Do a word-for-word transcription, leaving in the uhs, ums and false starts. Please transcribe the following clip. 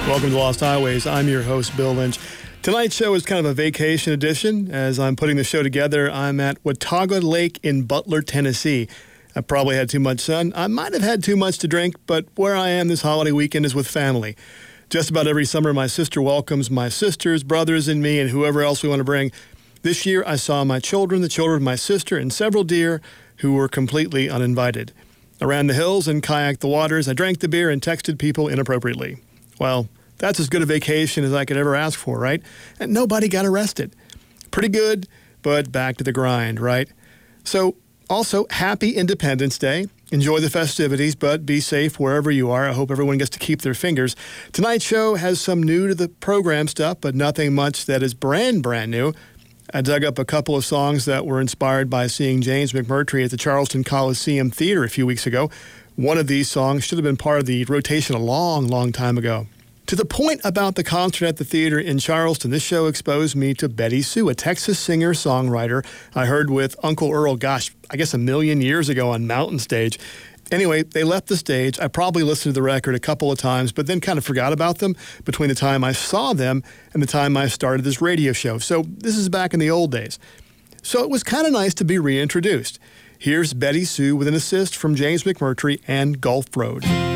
Welcome to Lost Highways. I'm your host, Bill Lynch. Tonight's show is kind of a vacation edition. As I'm putting the show together, I'm at Watauga Lake in Butler, Tennessee. I probably had too much sun. I might have had too much to drink, but where I am this holiday weekend is with family. Just about every summer, my sister welcomes my sisters, brothers, and me, and whoever else we want to bring. This year, I saw my children, the children of my sister, and several deer who were completely uninvited. I ran the hills and kayaked the waters. I drank the beer and texted people inappropriately. Well, that's as good a vacation as I could ever ask for, right? And nobody got arrested. Pretty good, but back to the grind, right? So, also, happy Independence Day. Enjoy the festivities, but be safe wherever you are. I hope everyone gets to keep their fingers. Tonight's show has some new to the program stuff, but nothing much that is brand, brand new. I dug up a couple of songs that were inspired by seeing James McMurtry at the Charleston Coliseum Theater a few weeks ago. One of these songs should have been part of the rotation a long, long time ago. To the point about the concert at the theater in Charleston, this show exposed me to Betty Sue, a Texas singer-songwriter I heard with Uncle Earl, gosh, I guess a million years ago on Mountain Stage. Anyway, they left the stage. I probably listened to the record a couple of times, but then kind of forgot about them between the time I saw them and the time I started this radio show. So this is back in the old days. So it was kind of nice to be reintroduced. Here's Betty Sue with an assist from James McMurtry and Gulf Road.